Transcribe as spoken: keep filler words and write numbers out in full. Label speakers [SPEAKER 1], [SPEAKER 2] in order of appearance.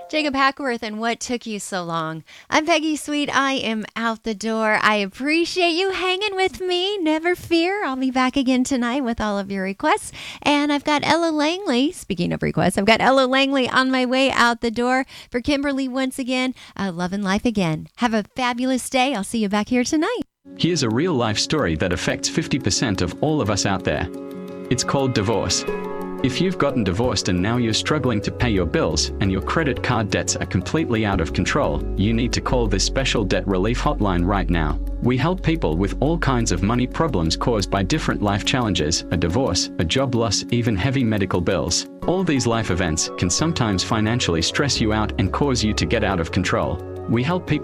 [SPEAKER 1] Jacob Hackworth, and what took you so long? I'm Peggy Sweet. I am out the door. I appreciate you hanging with me. Never fear. I'll be back again tonight with all of your requests. And I've got Ella Langley. Speaking of requests, I've got Ella Langley on my way out the door for Kimberly once again. Uh, love and life again. Have a fabulous day. I'll see you back here tonight.
[SPEAKER 2] Here's a real-life story that affects fifty percent of all of us out there. It's called divorce. If you've gotten divorced and now you're struggling to pay your bills and your credit card debts are completely out of control, you need to call this special debt relief hotline right now. We help people with all kinds of money problems caused by different life challenges, a divorce, a job loss, even heavy medical bills. All these life events can sometimes financially stress you out and cause you to get out of control. We help people